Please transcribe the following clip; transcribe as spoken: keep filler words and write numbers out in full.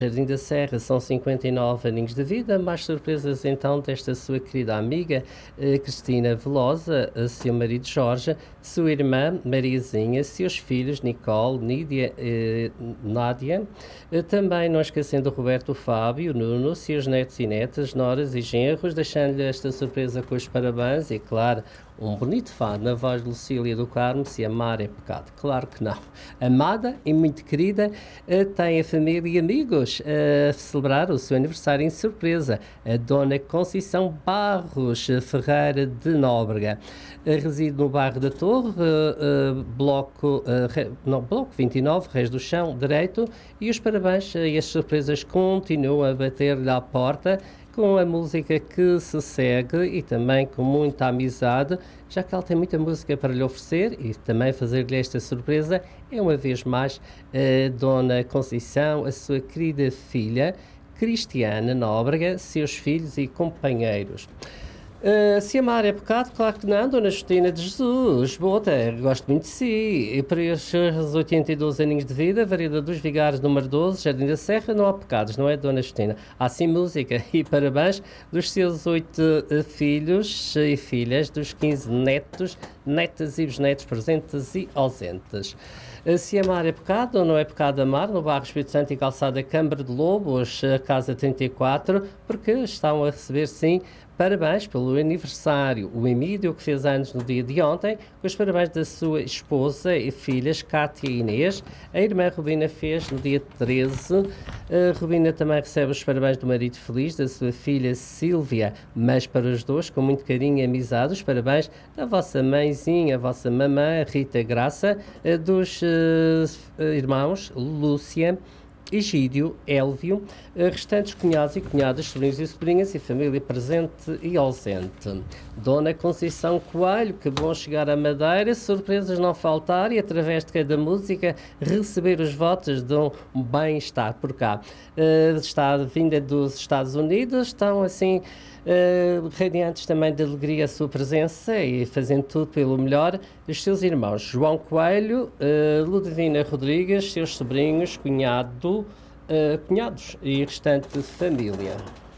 Jardim da Serra são cinquenta e nove aninhos de vida, mais surpresas então desta sua querida amiga eh, Cristina Velosa, eh, seu marido Jorge, sua irmã Mariazinha, seus filhos Nicole, Nídia, eh, Nádia, eh, também não esquecendo o Roberto Fábio, Nuno, seus netos e netas, noras e genros, deixando-lhe esta surpresa com os parabéns e, claro, um bonito fado na voz de Lucília do Carmo, se amar é pecado. Claro que não. Amada e muito querida, eh, tem a família e amigos a celebrar o seu aniversário em surpresa. A Dona Conceição Barros Ferreira de Nóbrega. Eh, Reside no bairro da Torre, eh, eh, bloco, eh, re- não, bloco vinte e nove, Reis do Chão, direito, e os parabéns eh, e as surpresas continuam a bater-lhe à porta com a música que se segue e também com muita amizade, já que ela tem muita música para lhe oferecer e também fazer-lhe esta surpresa é uma vez mais a Dona Conceição, a sua querida filha Cristiana Nóbrega, seus filhos e companheiros. Uh, se amar é pecado, claro que não, Dona Justina de Jesus, boa terra, gosto muito de si. E para os seus oitenta e dois aninhos de vida, Vareda dos Vigares, número doze, Jardim da Serra, não há pecados, não é, Dona Justina? Há sim música e parabéns dos seus oito uh, filhos e filhas, dos quinze netos, netas e bisnetos presentes e ausentes. Uh, Se amar é pecado ou não é pecado amar, no bairro Espírito Santo e Calçada Câmara de Lobos, uh, Casa trinta e quatro, porque estão a receber sim parabéns pelo aniversário. O Emílio, que fez anos no dia de ontem, com os parabéns da sua esposa e filhas, Cátia e Inês. A irmã Rubina fez no dia treze. A Rubina também recebe os parabéns do marido feliz, da sua filha Sílvia. Mas para os dois, com muito carinho e amizade, os parabéns da vossa mãezinha, a vossa mamã, Rita Graça, eh, dos eh, irmãos Lúcia, Egídio, Élvio, eh, restantes cunhados e cunhadas, sobrinhos e sobrinhas e família presente e ausente. Dona Conceição Coelho, que bom chegar à Madeira, surpresas não faltar e através de cada música receber os votos de um bem-estar por cá. Eh, está vinda dos Estados Unidos, estão assim Uh, radiantes também de alegria a sua presença e fazendo tudo pelo melhor, os seus irmãos João Coelho, uh, Ludovina Rodrigues, seus sobrinhos, cunhado, uh, cunhados e restante família.